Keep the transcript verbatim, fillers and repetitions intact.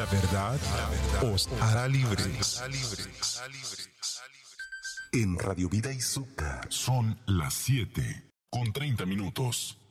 La verdad, la verdad os hará libres. En Radio Vida y Zucca son las siete con treinta minutos.